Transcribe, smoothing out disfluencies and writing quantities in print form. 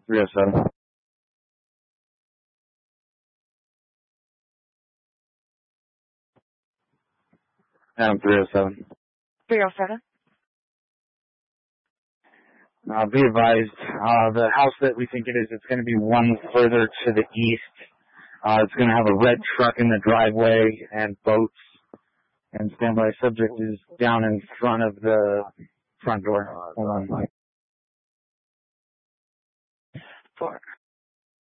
307. Adam 307. 307. Be advised, the house that we think it is, it's going to be one further to the east. It's going to have a red truck in the driveway and boats. And standby subject is down in front of the front door. Hold on. 4.